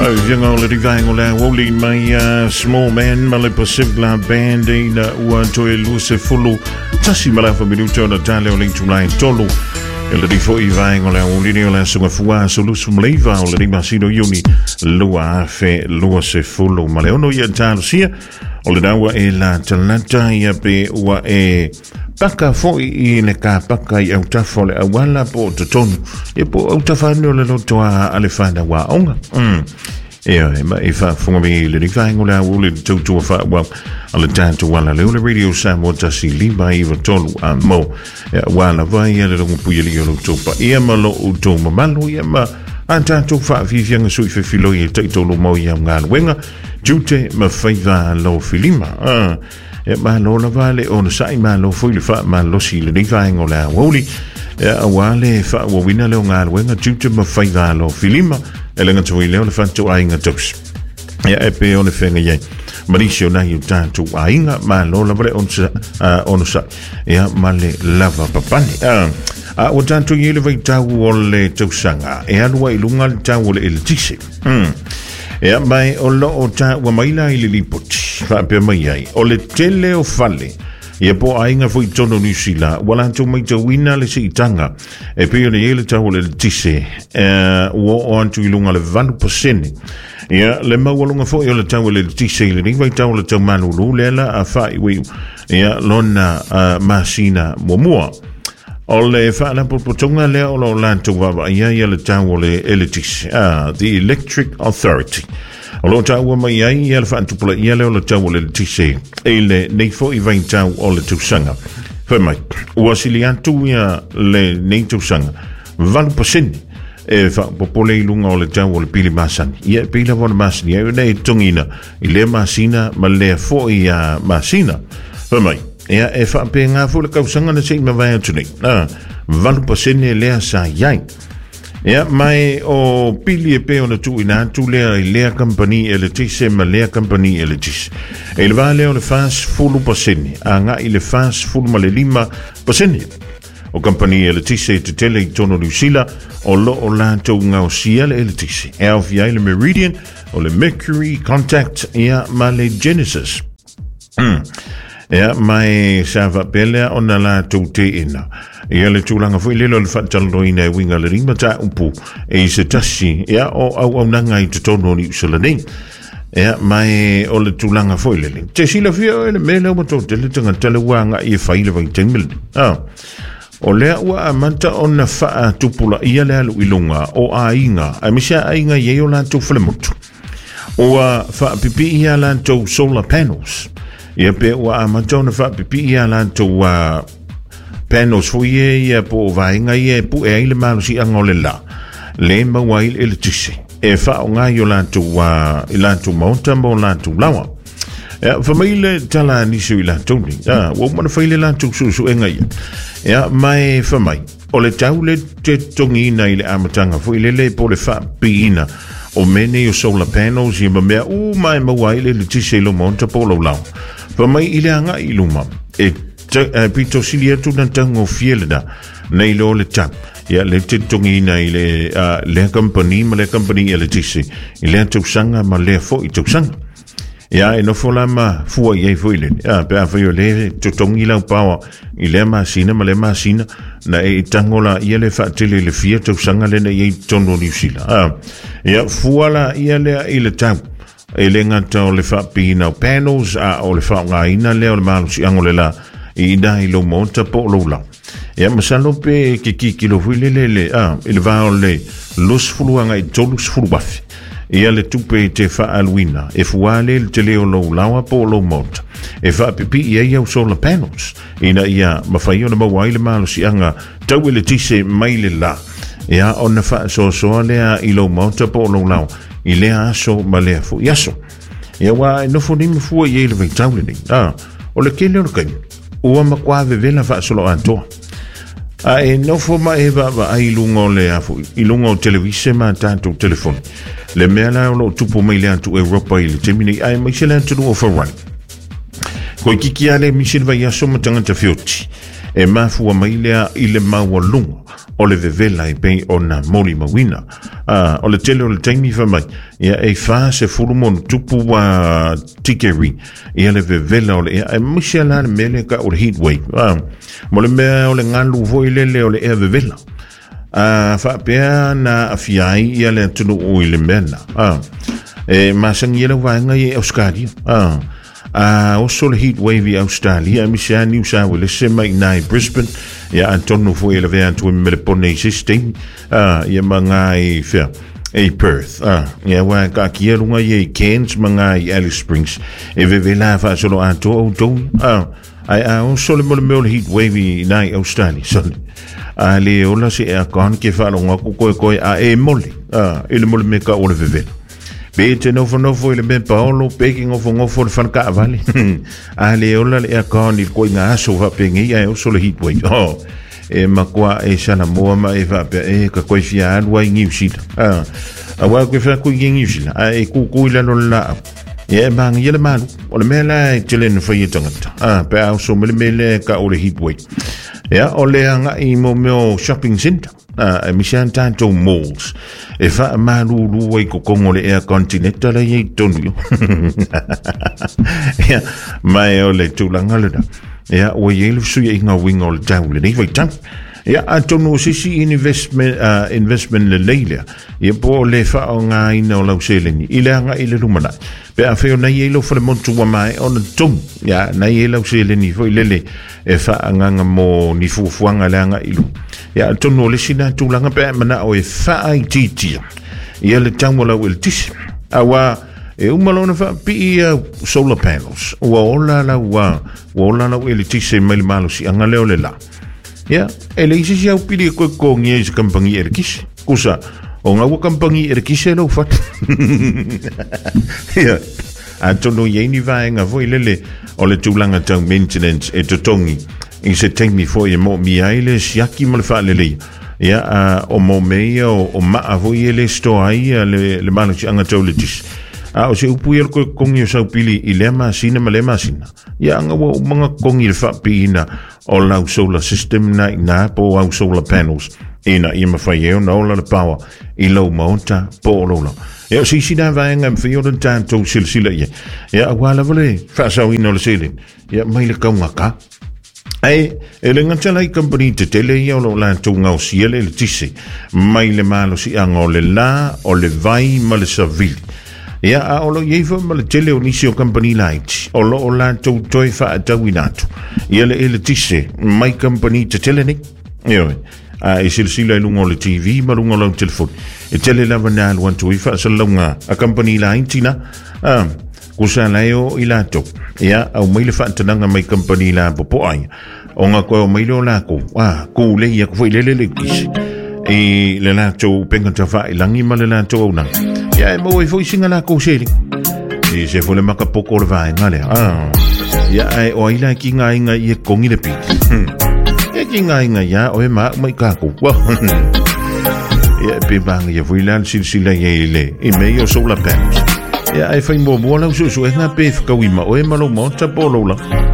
Vianga le rivangola woli my small man male Pacific band in to Luce Fulu Tassi Malafa Minuto na Tale link to line Tolu el rifo I vangola woli la sunga fua solution leva o le masino uni lua fe Luce Fulu maleono ya talo sia o le dawa e la talanta ya pe wa e paka foi I ne ka paka I au tafole awala po tonu e po au tafano le lotoa alefana wa onga if I for me le rivangola woli to fa wa ala tanto wala le radio sam what does he leave by even tolu mo wala vai le puili yo to pa e malo to malo e ma antanto fa vivianga sui fe filo e titolo mo ya ngal wenga jute ma faiva lo filima e ma lo la vale on sai ma lo foi le fa ma lo si le rivangola woli wale fa wo wina le ngal wenga jute ma faiva lo filima elenga tu ile le fanto ainga tops e pe on fenga ye Mauricio na yu tanto ainga ma lo la vale on sa ya male lava papani o tanto ile vai tau ole tosanga e anwa ilunga tau ole il tisi e mai o lo o ta wa maila ile lipoti fa pe mai ai ole tele o fale e po ainga foi tono ni sila wala to mai to wina le si tanga e pe ole ile tau ole tisi o antu ilunga le 20% ya le mawalunga foi ole tau ole tisi le ni vai tau le tau manu le la a fa wi ya lona masina momua ole fa na potonga le o lo lanto wa ya le tau ole elitis the Electric Authority Olo tau mai ai ia fa antupula ia le o tau le tise ele nei fo I vain tau o le tusanga fa mai o asiliantu ia le nei tusanga 20% e fa popole lunga o le tau o le pili masani ia pila von masani ia nei tongina I le masina ma le fo ia masina fa mai ia e fa pe nga fo le kausanga na sei ma vai atu nei 20% le sa yai Ja, mai o pili e pe ona tu ina tu lea company ele tise ma lea company ele tise. Ele vale o le fast full paseni, a nga I le fast full ma le 5%. O company ele tise te tele I tono Lucila o lo o lanto nga o sia le ele tise. E au via le Meridian o le Mercury Contact ia ma le Genesis. Ja, mai sava pele ona la tu te ina. Ia le tūlanga fui lelo le whatalroina e winga le ringa ta upu e se tasi ia o au nanga I te tono ni usala nei ia mai o le tūlanga fui lele te sila fia o le mele o mato te le tanga tale wanga I e whaile vai tengmil o lea ua a manta o na wha tupula ia le alu ilunga o a inga a misia a inga ye o lantou whalemotu o a wha pipi ia lantou solar panels ia pe ua a manta o na wha pipi ia lantou panels foi ia po vainga ia pu e ile malo si angole la le mawai ele tisi e fa nga yo lantu monta mo lantu lawa famile tala ni su lantu ni wo mo fa ile lantu su enga ia mai fa mai o le taule te tongi na ile amatanga foi le po le fa pina o mene o solar panels ia me o mai mawai ile tisi lo monta po lo lawa fa mai ile anga iluma e pito silia tu na tango fielda nei lo le tap ya le tongi na le company ma le company ele tisi ile tu sanga ma le fo I tu sanga ya e no fola ma fu ye foile ya pe a fo le tu tongi la power ile ma sina ma le ma sina na e tangola ile fa tele le fia tu sanga le na ye tono ni sila ya fuala ile tap ele ngata le fa pina panels o le fa ngaina le o ma si angole la I dai lo monta po lo la ya masalo pe ki lo fuile le il va le los fuluanga I tolus fulbafi ia le tupe te fa alwina e fuale te leo lo lawa po lo monta e fa pipi ia solar panels ina ia mafaio na mawaile malo si anga tau le tise mai le la ia ona fa so le I lo monta po lo lawa I le aso male fu yaso ia wa no fu ni fu ia le vitau ni o le kele o le kai ua makwa vevela fa solo anto e no fo ma eva va ai lungo le afu I lungo televise ma tanto telefone le mela lo tupo mai le antu Europa ile temini ai mai sele antu no for one ko kiki ale misil va yaso matanga te fioti e mafua mai lea I le maualunga o le vevela I pei o na moli mawina o le tele o le taimi whamai ia e wha se furumon tupu wa tikeri ia le vevela o le ea e misia la le mele ka o le heat wave mo le mea o le ngalu voi lele o le ea vevela wha pea na afiai ia le tunu o I le mena e masangi ele waenga I Australia also le heat wave I Australia misia New South Wales se mai nai Brisbane ia antono foi ele vea tu me le pone system ia manga I fair e Perth ia wa ka kia runga I Cairns manga I Alice Springs e vevela fa solo ato o don ai also le mo heat wave nai Australia so le ola se e kon ke fa longa ko e mole ele mo me ka o le vevela Bete no ele ben Paolo peking of ngofo le fanka vale ale ola le akon I ko nga so va pengi ai so le heat wave e makwa e sana moa ma e va pe e ka ko fia wa ngi sita wa ko fa ko ngi sila e ku la no la e bang yele man o le mela telen fa yitanga pe so mele ka o le heat wave ya o le anga I mo shopping center e mishan tanto malls e fa malu wai ko kongo le air continental e tonu ya mai o le tulanga le ya o yelu su ye nga wing all down le vai tam ya atono sisi investment le leila ye po le fa nga ina o lau seleni ile nga ile rumana pe a feo na yelo for le montu wa mai on tum ya na yelo seleni fo ile e fa nga mo ni fuanga le nga ilu ya atono le sina tulanga pe mana o e fa ai titi ye le tango la wil tis awa e umalona fa pi solar panels wa ola la wil tis e mai malo si anga le la ya ele isi sia upili ko ngi se kampangi erkis kusa o nga kampangi erkis lo fat ya atono ye ni vaenga voi lele o le tulanga tang maintenance e totongi I se tengi fo ye mo mi aile siaki mo le fa lele ya o mo me o ma voi ele sto ai le mano si anga tauletis o se upuia ko kongi sa upili I le masina ma le masina ya nga wo mga kongi le fa pina o lau solar system na po au solar panels ina I mawhai eo na ola le power I lau maonta po olola ya si sina vaenga mwhio den tanto silsila ya wala vale whaasau ino le selin ya mai le kaungaka ai ele ngantala I company te tele ia o lo lantou ngau siele le tise mai le malo si anga o le la o le vai ma le savili ia a olo yeifa ma le tele o nisi o company light o lo o lantou toi fa atau inatu ia le ele tise mai company te tele ni ia e silsila I lungo le TV ma lungo lau telefoni e tele lava na aluan tui fa salunga a company light ina kusa leo I lato ia au mai le fa tananga mai company la popo ai o nga ko mai lo la ko ku le ia ko le kisi e le lato penga tafa I langi ma le lato ona ya mo foi singa la ko seli e se fo le maka poko le vai ngale ya ai o ila ki nga inga I kongi le pi e ki nga inga ya o ma mai ka ko ya pe bang ya foi lan silsila ye le e me yo so la pen ya ai fai mo la so so na pe ka wi ma o e malo mo ta polo la